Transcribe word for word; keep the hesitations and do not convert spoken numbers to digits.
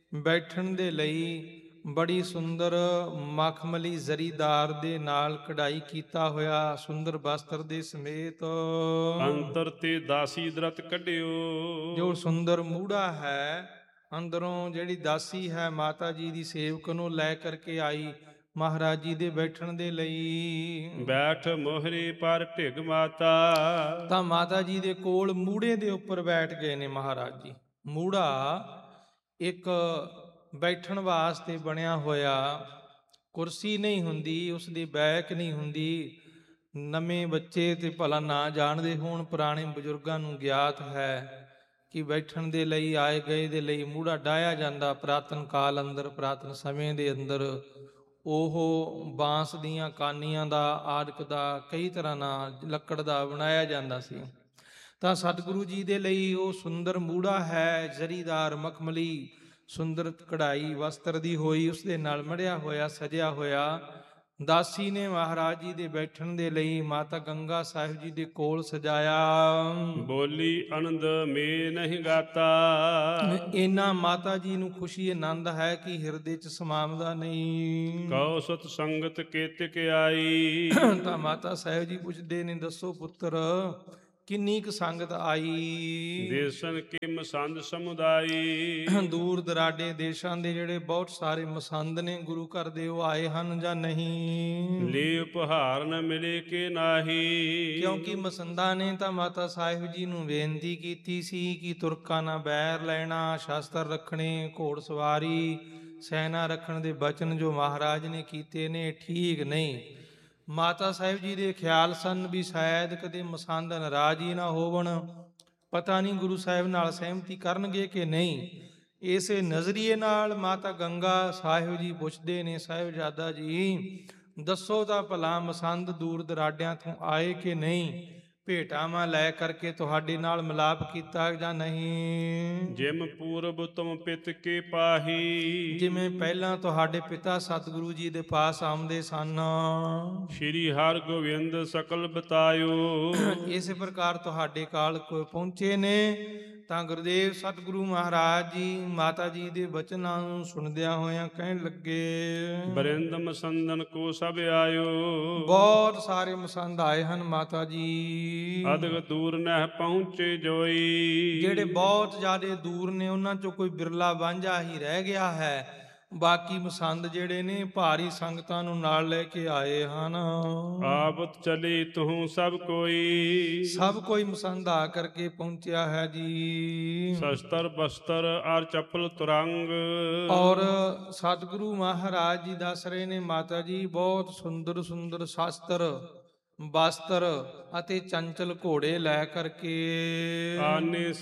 ਬੈਠਣ ਦੇ ਲਈ ਬੜੀ ਸੁੰਦਰ ਮਖਮਲੀ ਜ਼ਰੀਦਾਰ ਦੇ ਨਾਲ ਕਢਾਈ ਕੀਤਾ ਹੋਇਆ ਸੁੰਦਰ ਬਸਤਰ ਦੇ ਸਮੇਤ ਅੰਤਰ ਤੇ ਦਾਸੀ ਦਰਤ ਕੱਢਿਓ। ਜੋ ਸੁੰਦਰ ਮੂੜਾ ਹੈ, ਅੰਦਰੋਂ ਜਿਹੜੀ ਦਾਸੀ ਹੈ ਮਾਤਾ ਜੀ ਦੀ ਸੇਵਕ ਨੂੰ ਲੈ ਕਰਕੇ ਆਈ ਮਹਾਰਾਜ ਜੀ ਦੇ ਬੈਠਣ ਦੇ ਲਈ। ਬੈਠ ਮੋਹਰੇ ਪਰ ਢਿਗ ਮਾਤਾ। ਤਾਂ ਮਾਤਾ ਜੀ ਦੇ ਕੋਲ ਮੂੜੇ ਦੇ ਉੱਪਰ ਬੈਠ ਗਏ ਨੇ ਮਹਾਰਾਜ ਜੀ। ਮੂੜਾ ਇੱਕ ਬੈਠਣ ਵਾਸਤੇ ਬਣਿਆ ਹੋਇਆ ਕੁਰਸੀ ਨਹੀਂ ਹੁੰਦੀ, ਉਸ ਦੀ ਬੈਕ ਨਹੀਂ ਹੁੰਦੀ। ਨਵੇਂ ਬੱਚੇ ਤੇ ਭਲਾ ਨਾ ਜਾਣਦੇ ਹੋਣ, ਪੁਰਾਣੇ ਬਜ਼ੁਰਗਾਂ ਨੂੰ ਗਿਆਤ ਹੈ ਕਿ ਬੈਠਣ ਦੇ ਲਈ ਆਏ ਗਏ ਦੇ ਲਈ ਮੂੜਾ ਡਾਹਿਆ ਜਾਂਦਾ। ਪੁਰਾਤਨ ਕਾਲ ਅੰਦਰ, ਪੁਰਾਤਨ ਸਮੇਂ ਦੇ ਅੰਦਰ ਉਹ ਬਾਂਸ ਦੀਆਂ ਕਾਨੀਆਂ ਦਾ, ਆਦਿਕ ਦਾ, ਕਈ ਤਰ੍ਹਾਂ ਨਾਲ ਲੱਕੜ ਦਾ ਬਣਾਇਆ ਜਾਂਦਾ ਸੀ। ਤਾਂ ਸਤਿਗੁਰੂ ਜੀ ਦੇ ਲਈ ਉਹ ਸੁੰਦਰ ਮੂੜਾ ਹੈ, ਜ਼ਰੀਦਾਰ ਮਖਮਲੀ ਸੁੰਦਰ ਕਢਾਈ ਵਸਤਰ ਦੀ ਹੋਈ, ਉਸ ਦੇ ਨਾਲ ਮੜਿਆ ਹੋਇਆ, ਸਜਿਆ ਹੋਇਆ। ਦਾਸੀ ਨੇ ਮਹਾਰਾਜ ਜੀ ਦੇ ਬੈਠਣ ਦੇ ਲਈ ਮਾਤਾ ਗੰਗਾ ਸਾਹਿਬ ਜੀ ਦੇ ਕੋਲ ਸਜਾਇਆ। ਬੋਲੀ ਆਨੰਦ ਮੇ ਨਹੀਂ ਗਾਤਾ। ਇਹਨਾਂ ਮਾਤਾ ਜੀ ਨੂੰ ਖੁਸ਼ੀ ਆਨੰਦ ਹੈ ਕਿ ਹਿਰਦੇ ਚ ਸਮਾਵਦਾ ਨਹੀਂ। ਕਉ ਸਤ ਸੰਗਤ ਕੇਤਿਕ ਆਈ। ਤਾਂ ਮਾਤਾ ਸਾਹਿਬ ਜੀ ਪੁੱਛਦੇ ਨੇ, ਦੱਸੋ ਪੁੱਤਰ ਕਿੰਨੀ ਕੁ ਸੰਗਤ ਆਈ। ਦੇਸਨ ਕੀ ਮਸੰਦ ਸਮੁਦਾਈ। ਦੂਰ ਦਰਾਡੇ ਦੇਸ਼ਾਂ ਦੇ ਜਿਹੜੇ ਬਹੁਤ ਸਾਰੇ ਮਸੰਦ ਨੇ ਗੁਰੂ ਘਰ ਦੇ, ਉਹ ਆਏ ਹਨ ਜਾਂ ਨਹੀਂ। ਲੇ ਉਪਹਾਰ ਨ ਮਿਲੇ ਕੇ ਨਾਹੀ। ਕਿਉਂਕਿ ਮਸੰਦਾਂ ਨੇ ਤਾਂ ਮਾਤਾ ਸਾਹਿਬ ਜੀ ਨੂੰ ਬੇਨਤੀ ਕੀਤੀ ਸੀ ਕਿ ਤੁਰਕਾਂ ਨਾਲ ਬੈਰ ਲੈਣਾ, ਸ਼ਾਸਤਰ ਰੱਖਣੇ, ਘੋੜ ਸਵਾਰੀ, ਸੈਨਾ ਰੱਖਣ ਦੇ ਬਚਨ ਜੋ ਮਹਾਰਾਜ ਨੇ ਕੀਤੇ ਨੇ ਠੀਕ ਨਹੀਂ। ਮਾਤਾ ਸਾਹਿਬ ਜੀ ਦੇ ਖਿਆਲ ਸਨ ਵੀ ਸ਼ਾਇਦ ਕਦੇ ਮਸੰਦ ਨਾਰਾਜ਼ ਹੀ ਨਾ ਹੋਵਣ, ਪਤਾ ਨਹੀਂ ਗੁਰੂ ਸਾਹਿਬ ਨਾਲ ਸਹਿਮਤੀ ਕਰਨਗੇ ਕਿ ਨਹੀਂ। ਇਸੇ ਨਜ਼ਰੀਏ ਨਾਲ ਮਾਤਾ ਗੰਗਾ ਸਾਹਿਬ ਜੀ ਪੁੱਛਦੇ ਨੇ, ਸਾਹਿਬਜ਼ਾਦਾ ਜੀ ਦੱਸੋ ਤਾਂ ਭਲਾ ਮਸੰਦ ਦੂਰ ਦਰਾਡਿਆਂ ਤੋਂ ਆਏ ਕਿ ਨਹੀਂ, ਭੇਟਾਵਾਂ ਲੈ ਕਰਕੇ ਤੁਹਾਡੇ ਨਾਲ ਮਿਲਾਪ ਕੀਤਾ ਜਾਂ ਨਹੀਂ। ਜਿਮ ਪੂਰਬ ਤੁਮ ਪਿਤ ਕੇ ਪਾਹੀ। ਜਿਵੇਂ ਪਹਿਲਾਂ ਤੁਹਾਡੇ ਪਿਤਾ ਸਤਿਗੁਰੂ ਜੀ ਦੇ ਪਾਸ ਆਉਂਦੇ ਸਨ, ਸ਼੍ਰੀ ਹਰਿ ਗੋਬਿੰਦ ਸਕਲ ਬਤਾਇਓ। ਇਸੇ ਪ੍ਰਕਾਰ ਤੁਹਾਡੇ ਕਾਲ ਕੋ ਪਹੁੰਚੇ ਨੇ। ਤਾਂ ਗੁਰਦੇਵ ਸਤਿਗੁਰੂ ਮਹਾਰਾਜ ਜੀ ਮਾਤਾ ਜੀ ਦੇ ਬਚਨਾਂ ਨੂੰ ਸੁਣਦਿਆਂ ਹੋਇਆਂ ਕਹਿਣ ਲੱਗੇ, ਬਰਿੰਦ ਮਸੰਦਨ ਕੋ ਸਭ ਆਇਓ। ਬਹੁਤ ਸਾਰੇ ਮਸੰਦ ਆਏ ਹਨ ਮਾਤਾ ਜੀ। ਅਦਗ ਦੂਰ ਨਹਿ ਪਹੁੰਚੇ ਜੋਈ। ਜਿਹੜੇ ਬਹੁਤ ਜ਼ਿਆਦਾ ਦੂਰ ਨੇ ਉਹਨਾਂ ਚੋਂ ਕੋਈ ਬਿਰਲਾ ਵਾਂਝਾ ਹੀ ਰਹਿ ਗਿਆ ਹੈ। ਬਾਕੀ ਮਸੰਦ ਜਿਹੜੇ ਨੇ ਭਾਰੀ ਸੰਗਤਾਂ ਨੂੰ ਨਾਲ ਲੈ ਕੇ ਆਏ ਹਨ। ਆਪਤ ਚਲੇ ਤੂੰ ਸਭ ਕੋਈ। ਸਭ ਕੋਈ ਮਸੰਦ ਆ ਕਰਕੇ ਪਹੁੰਚਿਆ ਹੈ ਜੀ। ਸ਼ਸਤਰ ਬਸਤਰ ਅਰ ਚੱਪਲ ਤੁਰੰਗ। ਔਰ ਸਤਿਗੁਰੂ ਮਹਾਰਾਜ ਜੀ ਦੱਸ ਰਹੇ ਨੇ ਮਾਤਾ ਜੀ ਬਹੁਤ ਸੁੰਦਰ ਸੁੰਦਰ ਸ਼ਾਸਤਰ, ਬਸਤਰ ਅਤੇ ਚੰਚਲ ਘੋੜੇ ਲੈ ਕਰਕੇ ਆਨੇ